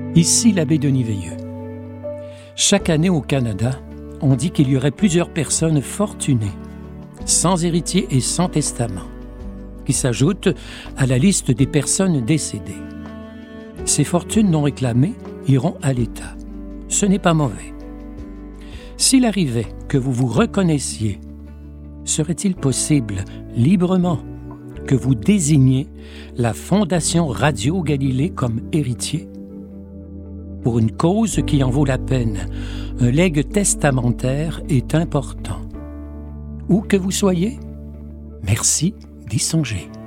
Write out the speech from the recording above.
Ici l'abbé Denis Veilleux. Chaque année au Canada, on dit qu'il y aurait plusieurs personnes fortunées, sans héritier et sans testament, qui s'ajoutent à la liste des personnes décédées. Ces fortunes non réclamées iront à l'État. Ce n'est pas mauvais. S'il arrivait que vous vous reconnaissiez, serait-il possible, librement, que vous désigniez la Fondation Radio Galilée comme héritier? Pour une cause qui en vaut la peine, un legs testamentaire est important. Où que vous soyez, merci d'y songer.